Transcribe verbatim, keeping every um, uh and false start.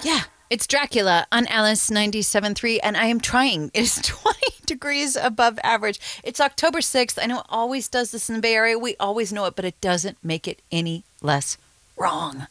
Yeah, it's Dracula on Alice ninety-seven point three, and I am trying. It is twenty degrees above average. It's October sixth. I know it always does this in the Bay Area. We always know it, but it doesn't make it any less wrong.